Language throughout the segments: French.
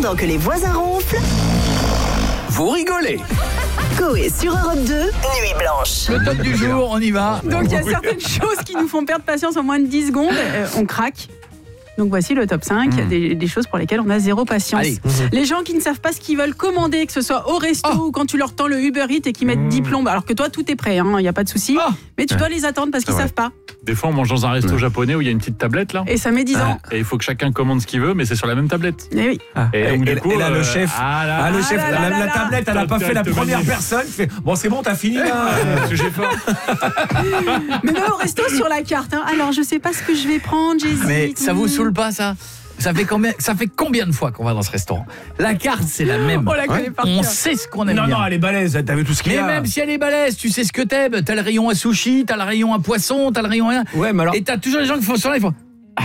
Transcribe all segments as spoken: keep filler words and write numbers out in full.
Pendant que les voisins ronflent, vous rigolez. Coé sur Europe deux, Nuit Blanche. Le top du jour, on y va. Donc il y a certaines choses qui nous font perdre patience en moins de dix secondes. Euh, on craque. Donc voici le top cinq, il y a des, des choses pour lesquelles on a zéro patience. Allez. Les gens qui ne savent pas ce qu'ils veulent commander, que ce soit au resto Oh. ou quand tu leur tends le Uber Eats et qu'ils mettent dix plombes, alors que toi tout est prêt, il hein, n'y a pas de souci. Oh. Mais tu dois les attendre parce qu'ils ne savent pas. Des fois, on mange dans un resto japonais où il y a une petite tablette là. Et ça met dix ans. Et il faut que chacun commande ce qu'il veut, mais c'est sur la même tablette. Et oui. Et, donc, Et, du coup, et là, le euh, chef, ah, là, ah, le ah, chef, là, la, là, la là, là. tablette, elle n'a pas fait la Te première manie. personne. Il fait, bon, c'est bon, t'as fini là. sujet fort. Mais même au resto sur la carte. Hein. Alors je sais pas ce que je vais prendre, j'hésite. Mais ça vous saoule pas ça ? Ça fait combien, ça fait combien de fois qu'on va dans ce restaurant ? La carte, c'est la même. On la connaît par On cœur. sait ce qu'on aime Non, bien. non, elle est balèze. T'as vu tout ce qu'il y Mais a. même si elle est balèze, tu sais ce que t'aimes. T'as le rayon à sushi, t'as le rayon à poisson, t'as le rayon à... Ouais, mais alors. Et t'as toujours les gens qui font sur là, ils font...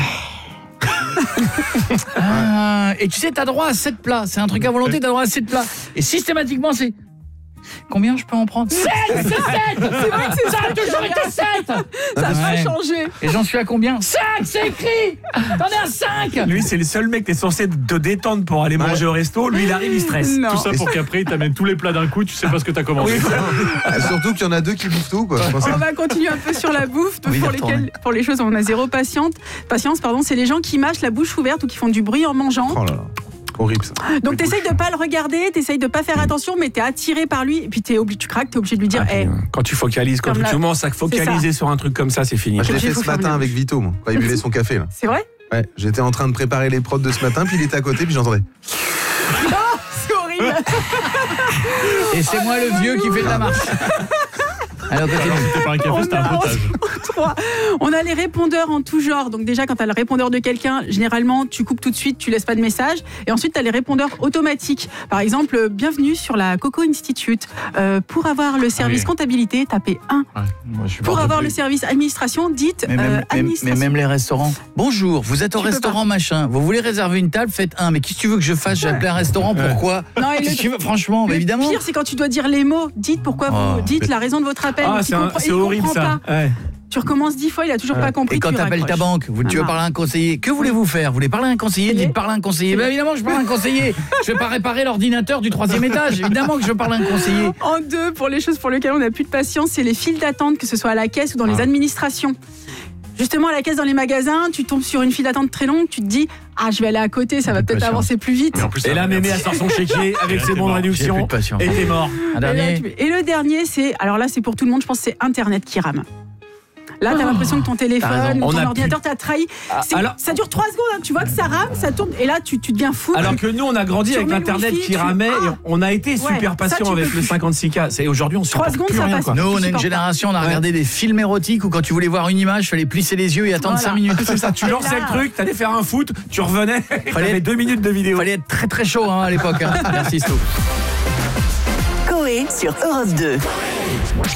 Ah, et tu sais, t'as droit à sept plats. C'est un truc à volonté, t'as droit à sept plats. Et systématiquement, c'est... Combien je peux en prendre ? sept. C'est sept. C'est vrai que c'est ça, Ça a toujours été sept. ça n'a pas Ouais. changé. Et j'en suis à combien ? cinq, c'est écrit. T'en es à cinq. Lui, c'est le seul mec qui est censé te détendre pour aller manger au resto. Lui, il arrive, il stresse. Non. Tout ça pour qu'après, il t'amène tous les plats d'un coup, tu sais pas ce que t'as commandé. Ah, surtout qu'il y en a deux qui bouffent tout, quoi. Je pense que- On va continuer un peu sur la bouffe Oui, pour, y retourner. lesquelles, pour les choses où on a zéro patience. Patience, pardon, c'est les gens qui mâchent la bouche ouverte ou qui font du bruit en mangeant. Oh là là. Horrible ça. Donc t'essayes de pas le regarder, t'essayes de pas faire attention, mais t'es attiré par lui et puis t'es obligé, tu craques, t'es obligé de lui dire, Ah, hey, puis, Quand tu focalises, quand Comme tu la- commences à focaliser sur un truc comme ça, c'est fini. Moi, je l'ai J'ai fait faut ce fermer matin la avec Vito, moi, quand il buvait son café, là. c'est vrai? Ouais, j'étais en train de préparer les prods de ce matin, puis il était à côté, puis j'entendais. C'est horrible. Et c'est moi le vieux qui fait de la marche. Alors, continue. C'était pas un café, On c'était un a- potage. Trois. On a les répondeurs en tout genre. Donc déjà, quand tu as le répondeur de quelqu'un, généralement, tu coupes tout de suite, tu laisses pas de message. Et ensuite, tu as les répondeurs automatiques. Par exemple, euh, bienvenue sur la Coco Institute. Euh, pour avoir le service oui. comptabilité, tapez un. Ouais, moi, je suis Pour pas avoir doublé. le service administration, dites Mais même, euh, mais- mais administration. même les restaurants. Bonjour, vous êtes au Tu peux restaurant machin. Vous voulez réserver une table, faites un. Mais qu'est-ce que tu veux que je fasse ? J'ai appelé un restaurant, pourquoi ? Non, et Qu'est-ce le- que tu veux ? Franchement, bah, Le évidemment. pire, c'est quand tu dois dire les mots. Dites pourquoi vous Oh. dites la raison de votre appel. Ah, Il c'est un- comprend- c'est il horrible comprend ça. pas. Ouais. Tu recommences dix fois, il a toujours pas compris. Et quand tu tu appelles ta raccroches. banque, vous, tu veux Ah, parler à un conseiller, que voulez-vous faire ? Vous voulez parler à un conseiller ? Conseiller Dites parler à un conseiller. Ben évidemment, je parle à un conseiller. Je vais pas réparer l'ordinateur du troisième étage. Évidemment que je veux parler à un conseiller. En deux, pour les choses pour lesquelles on n'a plus de patience, c'est les files d'attente, que ce soit à la caisse ou dans les administrations. Justement, à la caisse dans les magasins, tu tombes sur une file d'attente très longue, tu te dis « Ah, je vais aller à côté, ça va Plus de peut-être patience. avancer plus vite. Mais en plus, Et ça là, va, Mémé, elle merci. sort son chéquier avec Là, ses t'es bons de mort. J'ai plus réduction. de patience. Et t'es mort. Un Et, là, dernier. tu- et le dernier, c'est... Alors là, c'est pour tout le monde, je pense que c'est Internet qui rame. Là, t'as l'impression que ton T'as téléphone raison. ou On ton a ordinateur t'a trahi. C'est- alors- ça dure trois secondes, hein, tu vois que ça rame, ça tourne, et là, tu, tu deviens fou. Alors que nous, on a grandi Tu avec remets le l'internet wifi, qui tu- ramait et Ah on a été Ouais, super ça, patient tu avec peux le plus. cinquante-six K. C'est aujourd'hui, on Trois supporte secondes, plus ça rien, passe. quoi. Nous, on a une supporte génération, on a regardé des films érotiques où quand tu voulais voir une image, il fallait plisser les yeux et attendre Voilà. cinq minutes. C'est ça, tu Et lançais là- le truc, t'allais faire un foot, tu revenais, et Fallait- t'avais deux minutes de vidéo. Il fallait être très très chaud hein, à l'époque. Hein. Merci Stou. Coé sur Europe deux.